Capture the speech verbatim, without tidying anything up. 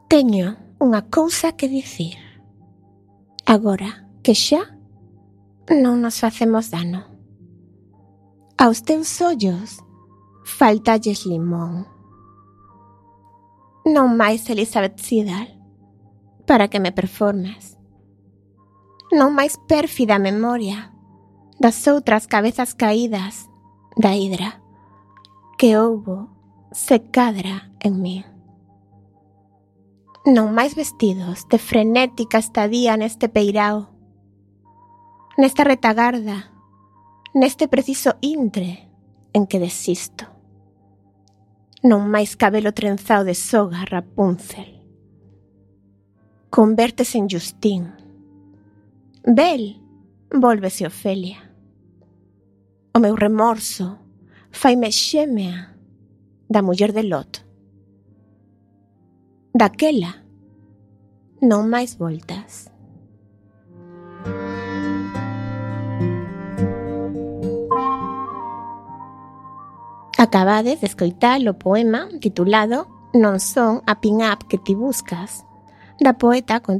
Teño unha cousa que dicir. Agora que xa non nos facemos dano. Aos teus ollos faltalles limón. Non máis Elizabeth Siddal para que me performes. Non máis pérfida memoria das outras cabezas caídas da hidra que houbo se cadra en mí. Non máis vestidos de frenética estadía neste peirao, nesta retagarda, neste preciso intre en que desisto. Non máis cabelo trenzao de soga Rapunzel. Convértese en Justín. Bel vólvese Ofelia. O meu remorso faime xémea da muller de Lot. Daquela, non máis voltas. Acabades de escoitar o poema titulado Non son a pin-up que ti buscas, da poeta